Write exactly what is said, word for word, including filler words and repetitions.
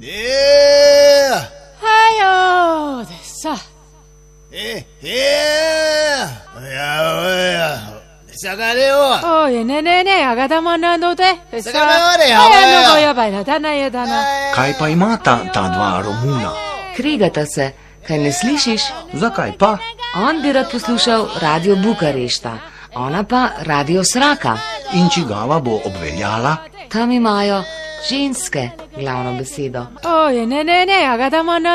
Yeah! Hajo, dessa. Eh, yeah! Ja, Sagadeo! Oi, ne, ne, ne, aga ta manando te. Sagadeo, ja, ja. No, ja, pa, ta ne je dana. Kaj pa ima ta, ta dva Romuna? Krigata se, kaj ne slišiš? Zakaj pa? On bi rad poslušal radio Bukarešta, ona pa radio Sraka. In čigava bo obveljala? Tam imajo ženske glavno besedo. Oi, ne, ne, ne, aga ta manando.